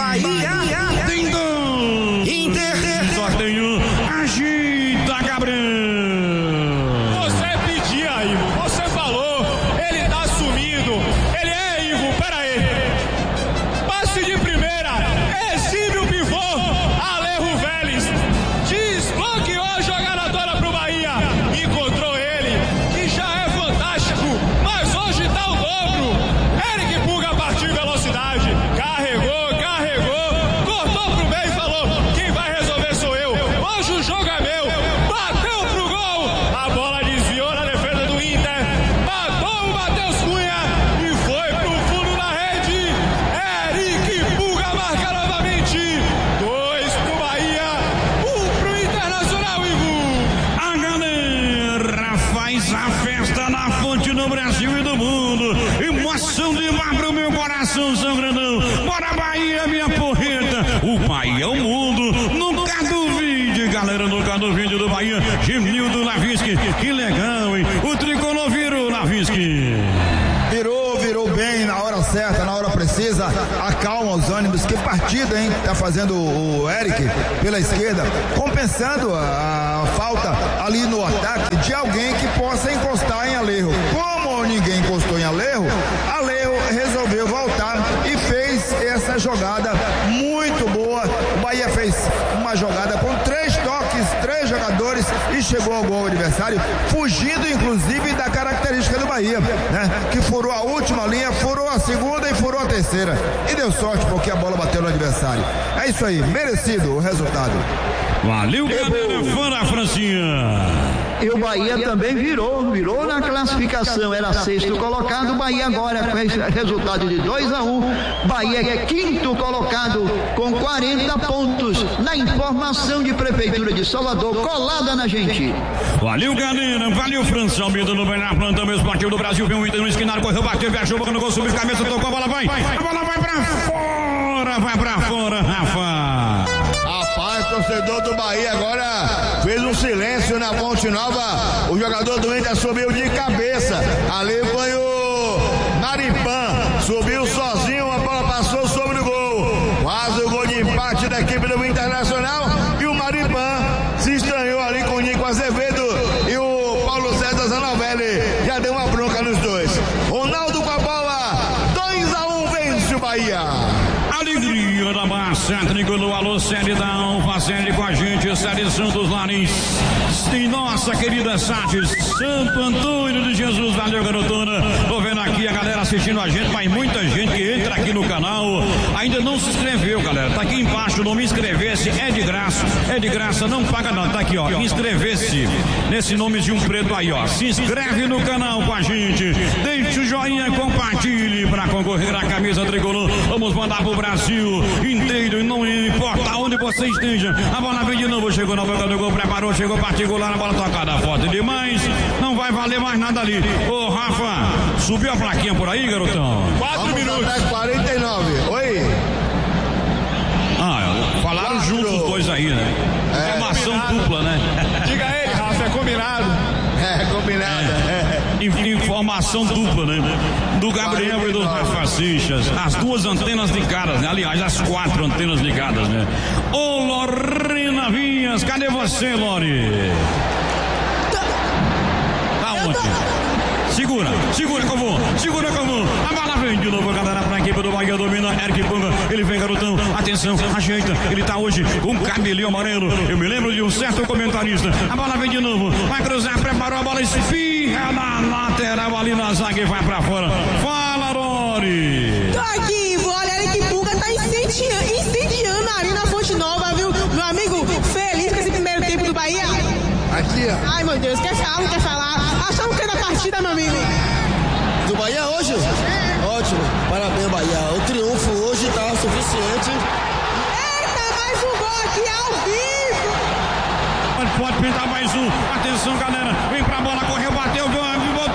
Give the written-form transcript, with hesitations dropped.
Sorteio, agita, Gabriel. Você pedia, Ivo, você falou, ele tá sumido. Ele é, Ivo, pera aí. Passe de primeira, exibe o pivô, Alejo Vélez. Desbloqueou a jogadora pro Bahia. Encontrou ele, que já é fantástico, mas hoje tá o dobro. Eric Puga partiu em velocidade, carregou, cortou pro meio e falou, quem vai resolver sou eu. Hoje o jogo é meu. Bateu pro gol, a bola desviou na defesa do Inter. Matou o Matheus Cunha e foi pro fundo da rede. Eric Puga marca novamente. 2 pro Bahia, 1 pro Internacional, Ivo. A galera faz a festa na fonte do Brasil e do mundo. Emoção de mar pro meu coração, São Grandão. Bora Bahia, minha porreta. O Bahia é o mundo. Nunca duvide, galera, nunca duvide do Bahia. Gemildo Lavinsky, que legal, hein? O tricolor virou, Lavinsky. Virou bem na hora certa, na hora precisa, acalma os ânimos. Que partida, hein? Tá fazendo o Eric pela esquerda, compensando a falta ali no ataque de alguém que possa encostar em Alejo. Como ninguém encostou em Alejo resolveu voltar e fez essa jogada muito boa. O Bahia fez uma jogada com 3 toques, 3 jogadores e chegou ao gol adversário, fugindo inclusive da característica do Bahia, né? Que furou a última linha, furou a segunda e furou a terceira. E deu sorte porque a bola bateu no adversário. É isso aí, merecido o resultado. Valeu, galera, fã da Francinha. E o Bahia também virou na classificação, era 6º colocado, o Bahia agora com esse resultado de 2-1, Bahia é 5º colocado com 40 pontos, na informação de Prefeitura de Salvador, colada na gente. Valeu, galera, valeu, França, Almeida no bem na planta, mesmo partiu do Brasil, vem o Inter no esquinado, correu, bateu, viajou, boca no gol, subiu, cabeça, tocou, a bola vai pra fora, Rafa. Rapaz, torcedor do Bahia agora fez um silêncio na Ponte Nova. O jogador do Inter subiu de cabeça. Ali foi o Maripan. Subiu sozinho, a bola passou sobre o gol. Quase o gol de empate da equipe do Internacional. E o Maripan se estranhou ali com o Nico Azevedo. E o Paulo César Zanovelli já deu uma bronca nos dois. Ronaldo com a bola. 2-1 vence o Bahia. Alegria da massa, tricolor, alô, Série da Alfa, Série com a gente, Série Santos Lares, tem nossa querida Sati, Santo Antônio de Jesus, valeu, garotona. Tô vendo aqui a galera assistindo a gente, mas muita gente que entra aqui no canal, ainda não se inscreveu, galera, tá aqui embaixo, não me inscrever-se, é de graça, não paga não, tá aqui, ó, inscrever-se, nesse nomezinho preto aí, ó, se inscreve no canal com a gente, deixe o joinha, compartilhe pra concorrer à camisa tricolor, vamos mandar pro Brasil inteiro, não importa onde você esteja. A bola vem de novo, chegou na boca do gol, preparou, chegou particular, a bola tocada forte demais, não vai valer mais nada ali. Ô Rafa, subiu a plaquinha por aí, garotão? 4 minutos. 49. Oi. Falaram juntos os dois aí, né? Informação dupla, né? Diga ele, Rafa, é combinado. Informação dupla, né? Do Gabriel e do Rafa Seixas. As 2 antenas ligadas, né? Aliás, as 4 antenas ligadas, né? Ô Lorena Vinhas, cadê você, Lore? Tá onde? Segura, Covô. A bola vem de novo, galera, pra equipe do Bahia, domina Eric Puga. Ele vem, garotão, atenção, ajeita. Ele tá hoje com cabelinho amarelo. Eu me lembro de um certo comentarista. A bola vem de novo, vai cruzar, preparou a bola, esfirra na lateral ali na zaga e vai pra fora. Fala, Lore. Tô aqui, olha, Eric Puga tá incendiando ali na Fonte Nova, viu? Meu amigo, feliz com esse primeiro tempo do Bahia. Aqui, ó. Ai, meu Deus, quer falar? Achando que é da partida, meu amigo. Do Bahia hoje? Ótimo, parabéns, Bahia. O triunfo hoje tá suficiente. Eita, mais um gol aqui ao vivo. Pode pintar mais um. Atenção, galera. Vem pra bola, correu, bateu,